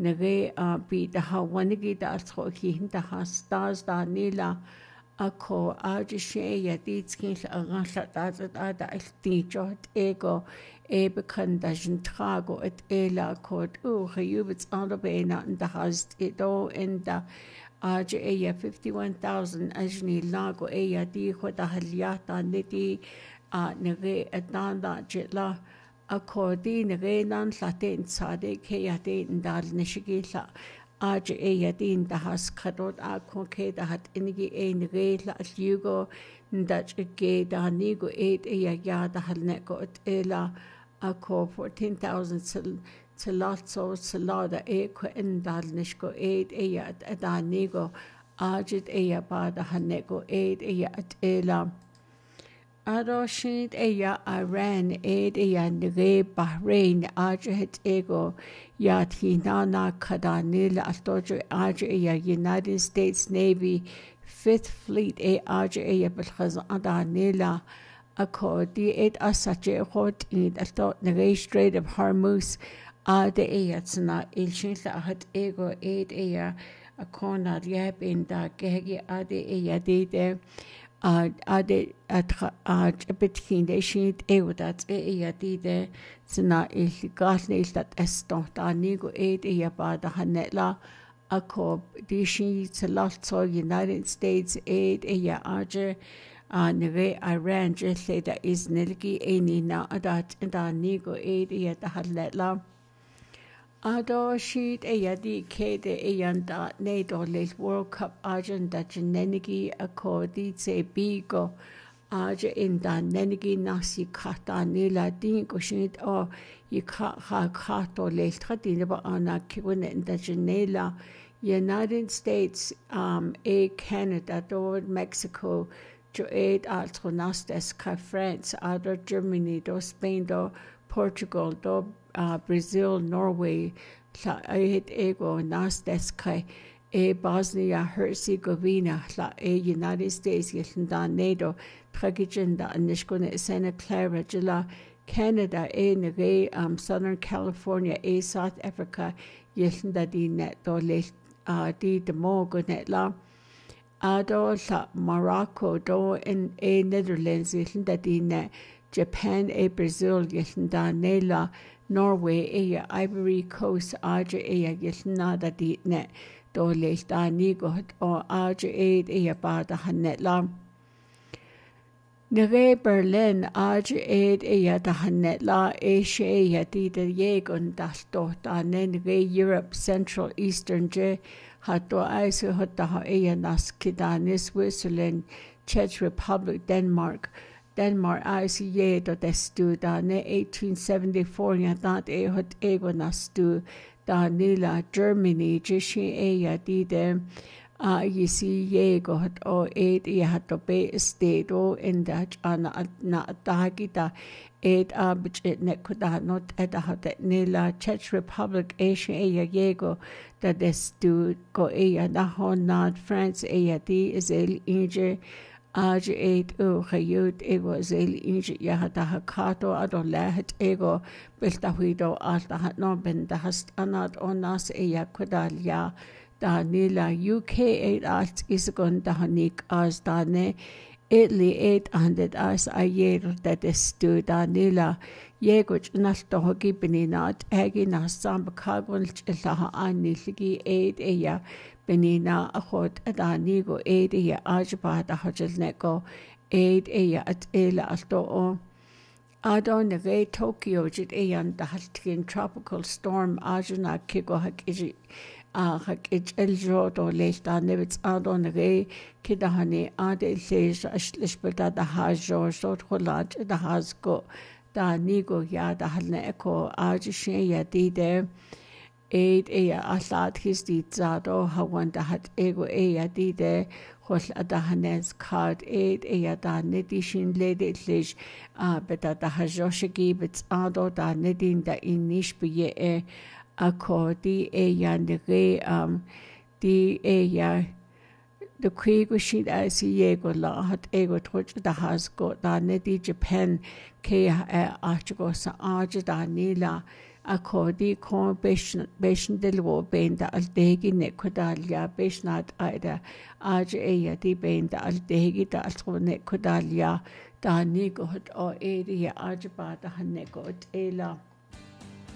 nage bi da ha wanigi da tro ki hinta ha stars da nila ako aja she ya ditskin agalla da iltijot ego bekan da jintrago et ela kod hayubits alabena and the has it all in the aja 51,000 ajni lago di khoda haliata niti nage atanda jitla akodi nage nan latin sade ke yate ndal nishigila aja din da has kadot ako ke da hat inigi nage la yugo ndach ge da nigo ya da halne ko ela ako 14,000 Salazzo salada ko endal nishko da nigo ajit bada hanego at ela aroshid Iran nige Bahrain ajit ego yat hinana kadanil altojo United States Navy 5th Fleet aja bilkhaz adanila ako di asache hot in alto nige Strait of Hormuz de tsna ilshin la hat ego a kona riab in da gegi de betkin de shit that de tsna ilgatne dat esto da nigo ba da hanetla ako di shi tsalso United States arje neve Iran jelle da is nelgi na adat da nigo da hanetla Ado sheet di kede yanda nedo les World Cup agenda jenenigi akodi se bigo aja inda nenigi nasi kata nila dingo sheet o yika kato les tradine ba ana kiwene inda jenela United States Canada do Mexico jo altronastes ka France ado Germany do Spain do Portugal do Brazil, Norway, ego nastes kai Bosnia Herzegovina, United States, yelda NATO, tragicenda nishkune Santa Clara, jila Canada, nege Southern California, South Africa, yelda di net do le di demo gunet la. Ado la Morocco do in Netherlands, yelda di net Japan, Brazil, yelda nela. Norway Ivory Coast aja yelna da di net do le da nigo o aja ba da hanet la nege Berlin aja da hanet la she di da yegon da sto da nege Europe Central Eastern je hato aisu hota ha nas kidani Switzerland Czech Republic Denmark ICA do destu da ne 1874 ya dat hot ego nastu da nila Germany jishi di de yisi yego hot o hato be state o in that ana na dagita bich ne kuda not hot nila Czech Republic Asia yego da destu go na hon not France di is inje aja hayut ego zel inji yahata hakato adon lahat ego bilta huido alta hat no ben da hast anat onas kudalya da nila UK alt isgon da hanik as da ne Italy 800 as ayer da destu da nila yeguch nalto hogi beninat agi na samba kagwal chilaha aniligi benina akhot adanigo ajba da hajelneko at ela alto o adon nege Tokyo jit da haltkin tropical storm ajuna kigo hakiji eljo do lesta nevits adon nege kidahani lej ashlispeta da hajo shot kholat da hazgo da nigo ya da halne eko ajshe ya dide asad his di zado hawan da hat ego di de hol adahanes card da nedishin lede lish beta da hajoshigi bits ado da nedin da inish biye ako di nege di the Krieg sheet as ego la hat ego torch da hasgo da nedi Japan ke archigo sa arj da nila Akkodi kon beshin delwo benda aldegi nekodalia beshnat aida aj di benda aldegi da alsko nekodalia da nigot o eri aj bada hannegot ela